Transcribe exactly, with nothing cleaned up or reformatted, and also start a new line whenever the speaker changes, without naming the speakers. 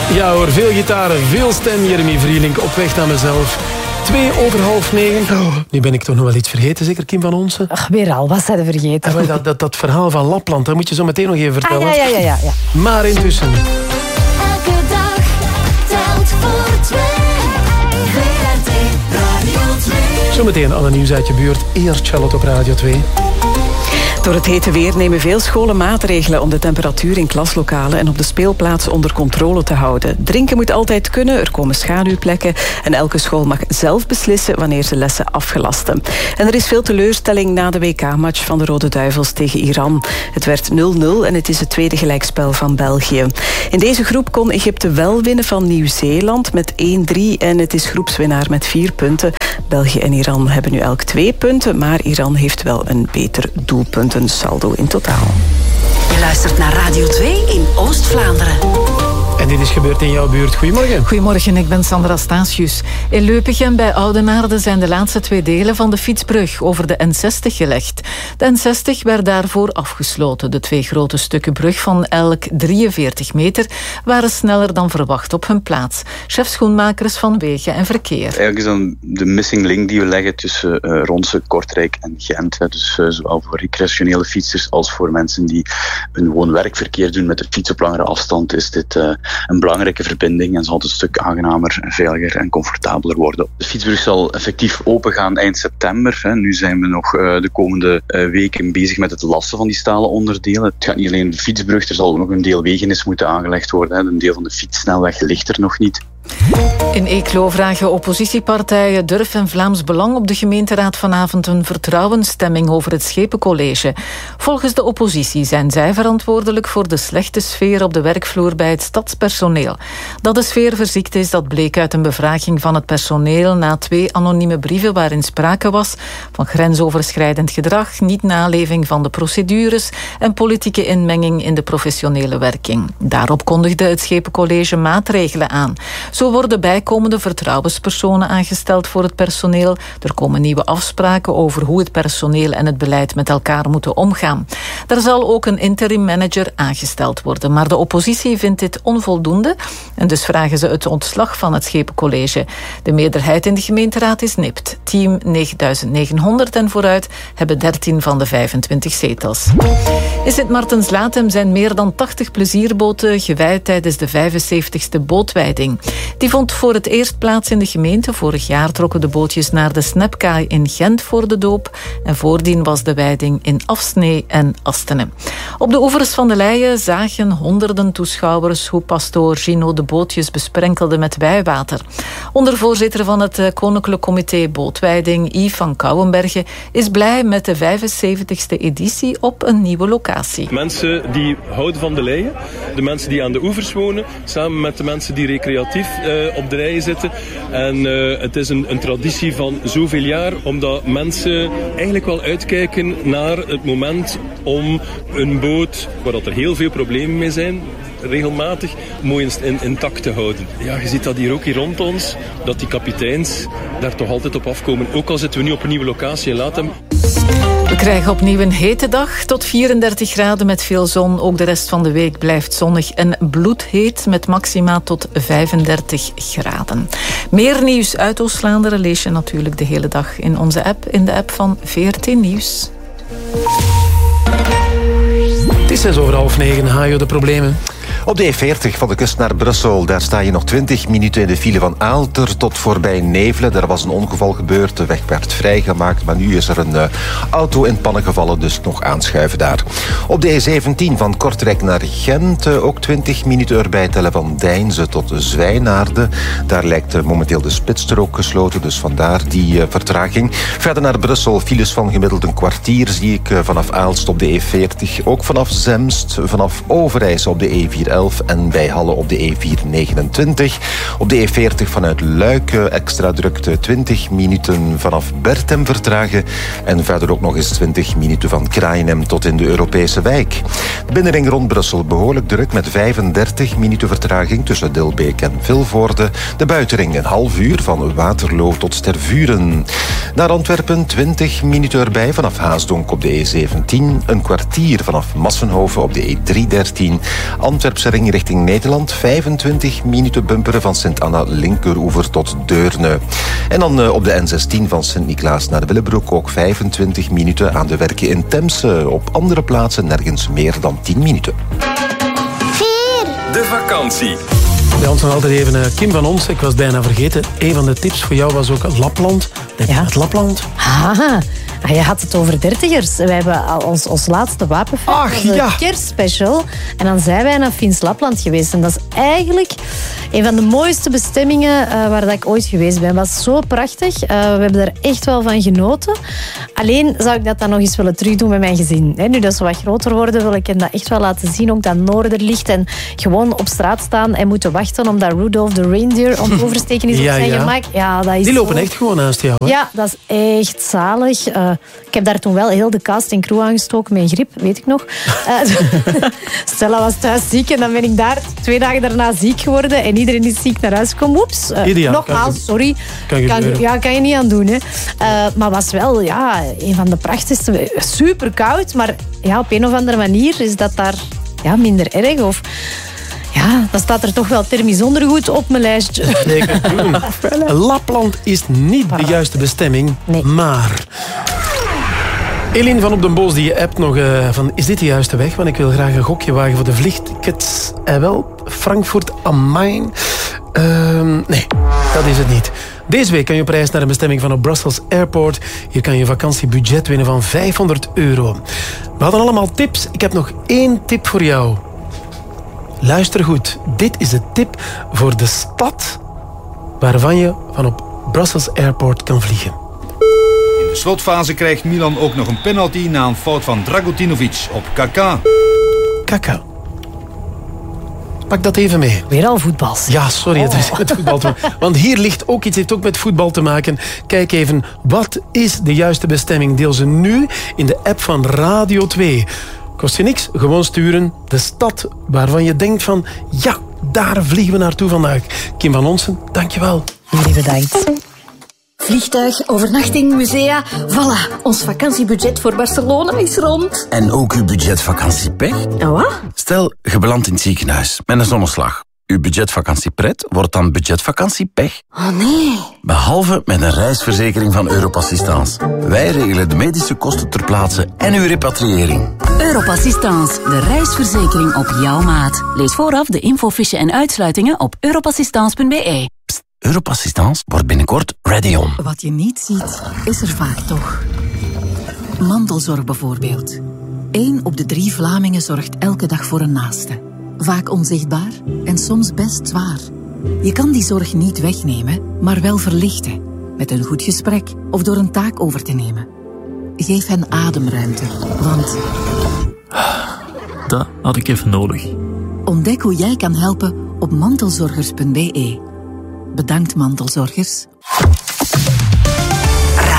Ja hoor, veel gitaren, veel stem, Jeremy Vrielink, op weg naar mezelf. Twee over half negen. Oh, nu ben ik toch nog wel iets vergeten, zeker Kim van Onsen?
Ach, weer al, wat zijn er vergeten?
Ja, maar dat, dat, dat verhaal van Lapland, dat moet je zo meteen nog even vertellen.
Ah, ja, ja, ja, ja.
Maar intussen...
Elke dag telt voor twee. V R T Radio twee.
Zometeen alle nieuws uit je buurt. Eerst Charlotte op Radio twee.
Door het hete weer nemen veel scholen maatregelen om de temperatuur in klaslokalen en op de speelplaats onder controle te houden. Drinken moet altijd kunnen, er komen schaduwplekken en elke school mag zelf beslissen wanneer ze lessen afgelasten. En er is veel teleurstelling na de W K-match van de Rode Duivels tegen Iran. Het werd nul nul en het is het tweede gelijkspel van België. In deze groep kon Egypte wel winnen van Nieuw-Zeeland met één drie en het is groepswinnaar met vier punten. België en Iran hebben nu elk twee punten, maar Iran heeft wel een beter doelpunt. Een saldo in totaal.
Je luistert naar Radio twee in Oost-Vlaanderen.
En dit is gebeurd in jouw buurt. Goedemorgen.
Goedemorgen, ik ben Sandra Statius. In Leupegem bij Oudenaarde zijn de laatste twee delen van de fietsbrug over de N zestig gelegd. De N zestig werd daarvoor afgesloten. De twee grote stukken brug van elk drieënveertig meter waren sneller dan verwacht op hun plaats. Chef schoenmakers van Wegen en Verkeer.
Eigenlijk is dan de missing link die we leggen tussen uh, Ronse, Kortrijk en Gent. Hè. Dus uh, zowel voor recreationele fietsers als voor mensen die een woon-werkverkeer doen met de fiets op langere afstand is dit uh, een belangrijke verbinding en zal het een stuk aangenamer, veiliger en comfortabeler worden. De fietsbrug zal effectief opengaan eind september. Hè. Nu zijn we nog uh, de komende uh, weken bezig met het lassen van die stalen onderdelen. Het gaat niet alleen de fietsbrug, er zal nog een deel wegenis moeten aangelegd worden. Hè. Een deel van de fietssnelweg ligt er nog niet.
In Eeklo vragen oppositiepartijen Durf en Vlaams Belang op de gemeenteraad vanavond een vertrouwensstemming over het Schepencollege. Volgens de oppositie zijn zij verantwoordelijk voor de slechte sfeer op de werkvloer bij het stadspersoneel. Dat de sfeer verziekt is, dat bleek uit een bevraging van het personeel na twee anonieme brieven waarin sprake was van grensoverschrijdend gedrag, niet-naleving van de procedures en politieke inmenging in de professionele werking. Daarop kondigde het Schepencollege maatregelen aan. Zo worden bijkomende vertrouwenspersonen aangesteld voor het personeel. Er komen nieuwe afspraken over hoe het personeel en het beleid met elkaar moeten omgaan. Er zal ook een interim manager aangesteld worden. Maar de oppositie vindt dit onvoldoende en dus vragen ze het ontslag van het Schepencollege. De meerderheid in de gemeenteraad is nipt. Team negenduizend negenhonderd en vooruit hebben dertien van de vijfentwintig zetels. In Sint-Martens-Latem zijn meer dan tachtig plezierboten gewijd tijdens de vijfenzeventigste bootwijding. Die vond voor het eerst plaats in de gemeente. Vorig jaar trokken de bootjes naar de Snepkaai in Gent voor de doop. En voordien was de wijding in Afsnee en Astene. Op de oevers van de Leie zagen honderden toeschouwers hoe pastoor Gino de bootjes besprenkelde met wijwater. Ondervoorzitter van het Koninklijk Comité Bootwijding, Yves van Kouwenbergen, is blij met de vijfenzeventigste editie op een nieuwe locatie.
Mensen die houden van de Leie, de mensen die aan de oevers wonen, samen met de mensen die recreatief uh, op de rijen zitten. En uh, het is een, een traditie van zoveel jaar, omdat mensen eigenlijk wel uitkijken naar het moment om een boot, waar dat er heel veel problemen mee zijn, regelmatig mooi in, intact te houden. Ja, je ziet dat hier ook hier rond ons, dat die kapiteins daar toch altijd op afkomen. Ook al zitten we nu op een nieuwe locatie in Latem.
We krijgen opnieuw een hete dag tot vierendertig graden met veel zon. Ook de rest van de week blijft zonnig en bloedheet met maxima tot vijfendertig graden. Meer nieuws uit Oost-Vlaanderen lees je natuurlijk de hele dag in onze app, in de app van V R T Nieuws.
Het is zes over half negen, Hajo, de problemen.
Op de E veertig van de kust naar Brussel, daar sta je nog twintig minuten in de file van Aalter tot voorbij Nevelen. Daar was een ongeval gebeurd, de weg werd vrijgemaakt, maar nu is er een uh, auto in pannen gevallen, dus nog aanschuiven daar. Op de E zeventien van Kortrijk naar Gent, uh, ook twintig minuten erbij tellen van Deinze tot Zwijnaarden. Daar lijkt uh, momenteel de spitsstrook gesloten, dus vandaar die uh, vertraging. Verder naar Brussel, files van gemiddeld een kwartier zie ik uh, vanaf Aalst op de E veertig, ook vanaf Zemst, vanaf Overijse op de E vierhonderdelf en bij Halle op de E vierhonderdnegenentwintig. Op de E veertig vanuit Luik extra drukte twintig minuten vanaf Bertem vertragen. En verder ook nog eens twintig minuten van Kraaienhem tot in de Europese wijk. De binnenring rond Brussel behoorlijk druk met vijfendertig minuten vertraging tussen Dilbeek en Vilvoorde. De buitenring een half uur van Waterloo tot Tervuren. Naar Antwerpen twintig minuten erbij vanaf Haasdonk op de E zeventien. Een kwartier vanaf Massenhoven op de E driehonderddertien. Antwerpse Brussering richting Nederland. vijfentwintig minuten bumperen van Sint-Anna linkeroever tot Deurne. En dan uh, op de N zestien van Sint-Niklaas naar Willebroek ook vijfentwintig minuten aan de werken in Temse. Op andere plaatsen nergens meer dan tien minuten.
De vakantie.
Bij ons nog altijd even uh, Kim van Ons. Ik was bijna vergeten. Een van de tips voor jou was ook Lapland. Denk je
Ja.
uit Lapland?
Haha, ah, je had het over dertigers. Wij hebben al ons, ons laatste wapenfeest,
Ach,
onze
ja.
kerstspecial. En dan zijn wij naar Fins Lapland geweest. En dat is eigenlijk een van de mooiste bestemmingen uh, waar dat ik ooit geweest ben. Het was zo prachtig. Uh, we hebben er echt wel van genoten. Alleen zou ik dat dan nog eens willen terugdoen met mijn gezin. He, nu dat ze wat groter worden, wil ik hen dat echt wel laten zien. Ook dat Noorderlicht en gewoon op straat staan en moeten wachten omdat Rudolph de reindeer aan het oversteken is op
Ja,
zijn
ja.
gemak. Ja, dat is
Die lopen
zo...
echt gewoon naast jou. Hè?
Ja, dat is echt zalig. Uh, ik heb daar toen wel heel de cast en crew aangestoken met een griep, weet ik nog. Uh, Stella was thuis ziek en dan ben ik daar twee dagen daarna ziek geworden en iedereen is ziek naar huis gekomen. Oeps. Uh,
Ideaal.
nogmaals,
Kan-
sorry.
kan gebeuren.
ja, kan je niet aan doen. Hè. Uh, maar was wel ja, een van de prachtigste. Super koud, maar ja, op een of andere manier is dat daar ja, minder erg. Of ja, dan staat er toch wel thermisch ondergoed op mijn lijstje.
Zeker doen. Lapland is niet de juiste bestemming,
Nee.
maar... Eline van op den Bos, die je appt nog uh, van... Is dit de juiste weg? Want ik wil graag een gokje wagen voor de vliegtickets. En wel, Frankfurt am Main. Uh, nee, dat is het niet. Deze week kan je op reis naar een bestemming van op Brussels Airport. Hier kan je vakantiebudget winnen van vijfhonderd euro. We hadden allemaal tips. Ik heb nog één tip voor jou. Luister goed. Dit is de tip voor de stad waarvan je van op Brussels Airport kan vliegen.
In de slotfase krijgt Milan ook nog een penalty na een fout van Dragutinovic op Kaka.
Kaka. Pak dat even mee.
Weer al voetbals.
Ja, sorry, het is met voetbal te maken. Want hier ligt ook iets, heeft ook met voetbal te maken. Kijk even, wat is de juiste bestemming? Deel ze nu in de app van Radio twee. Kost je niks, gewoon sturen. De stad waarvan je denkt van... Ja, daar vliegen we naartoe vandaag. Kim van Onsen, dankjewel.
Jullie bedankt.
Vliegtuig, overnachting, musea. Voilà, ons vakantiebudget voor Barcelona is rond.
En ook uw budgetvakantiepech?
Wat?
Stel, je belandt in het ziekenhuis met een zonneslag. Uw budgetvakantiepret wordt dan budgetvakantiepech.
Oh nee.
Behalve met een reisverzekering van Europassistance. Wij regelen de medische kosten ter plaatse en uw repatriëring.
Europassistance, de reisverzekering op jouw maat. Lees vooraf de infofiche en uitsluitingen op europassistance punt b e.
Pst, Europassistance wordt binnenkort ready on.
Wat je niet ziet, is er vaak toch. Mantelzorg bijvoorbeeld. Eén op de drie Vlamingen zorgt elke dag voor een naaste. Vaak onzichtbaar en soms best zwaar. Je kan die zorg niet wegnemen, maar wel verlichten. Met een goed gesprek of door een taak over te nemen. Geef hen ademruimte, want...
Dat had ik even nodig.
Ontdek hoe jij kan helpen op mantelzorgers punt b e. Bedankt, mantelzorgers.